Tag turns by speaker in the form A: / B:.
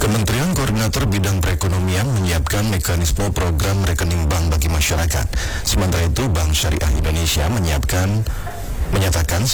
A: Kementerian Koordinator Bidang Perekonomian menyiapkan mekanisme program rekening bank bagi masyarakat. Sementara itu, Bank Syariah Indonesia menyatakan